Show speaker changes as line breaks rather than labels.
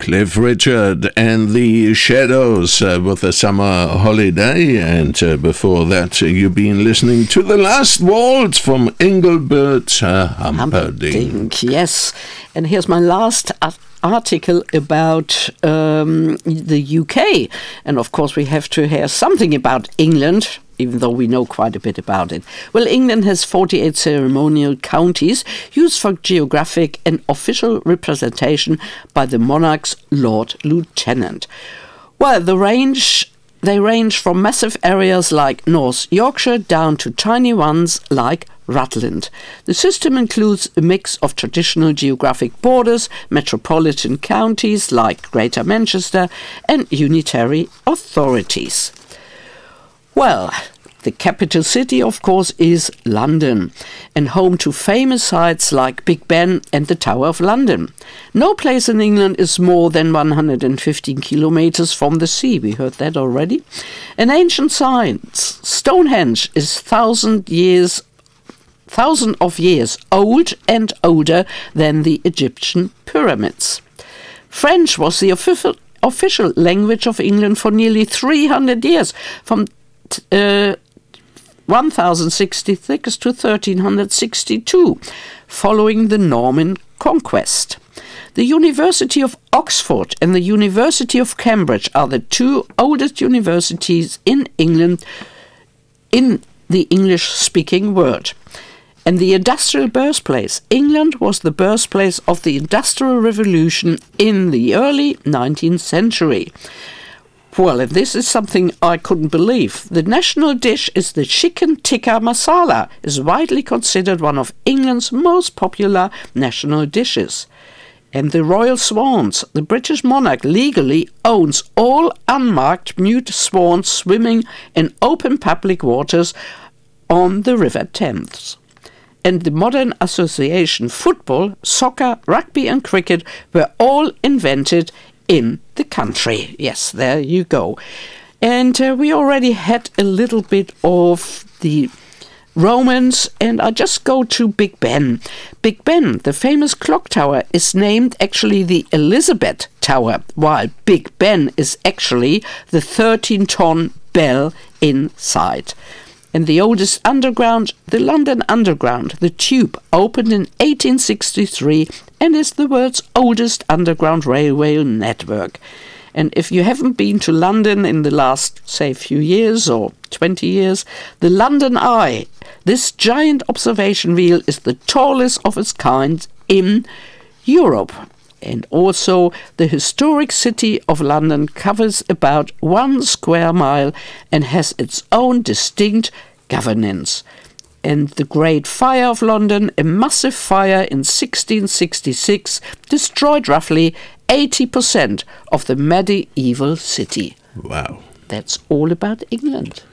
Cliff Richard and the Shadows with the Summer Holiday, and before that you've been listening to The Last Waltz from Engelbert Humperdinck.
Yes, and here's my last article about the UK, and of course we have to hear something about England, even though we know quite a bit about it. Well, England has 48 ceremonial counties used for geographic and official representation by the monarch's Lord Lieutenant. Well, they range from massive areas like North Yorkshire down to tiny ones like Rutland. The system includes a mix of traditional geographic borders, metropolitan counties like Greater Manchester, and unitary authorities. Well, the capital city, of course, is London, and home to famous sites like Big Ben and the Tower of London. No place in England is more than 115 kilometers from the sea. We heard that already. An ancient science, Stonehenge is thousands of years old and older than the Egyptian pyramids. French was the official language of England for nearly 300 years, from 1066 to 1362, following the Norman conquest. The University of Oxford and the University of Cambridge are the two oldest universities in England in the English-speaking world. And the industrial birthplace. England was the birthplace of the Industrial Revolution in the early 19th century. Well, and this is something I couldn't believe. The national dish is the chicken tikka masala, is widely considered one of England's most popular national dishes. And the royal swans, the British monarch legally owns all unmarked mute swans swimming in open public waters on the River Thames. And the modern association football, soccer, rugby and cricket were all invented in the country. Yes, there you go. And we already had a little bit of the Romans, and I just go to Big Ben. Big Ben, the famous clock tower, is named actually the Elizabeth Tower, while Big Ben is actually the 13-ton bell inside. And the oldest underground, the London Underground, the Tube, opened in 1863 and is the world's oldest underground railway network. And if you haven't been to London in the last, say, few years or 20 years, the London Eye, this giant observation wheel, is the tallest of its kind in Europe. And also, the historic city of London covers about 1 square mile and has its own distinct governance. And the Great Fire of London, a massive fire in 1666, destroyed roughly 80% of the medieval city.
Wow.
That's all about England.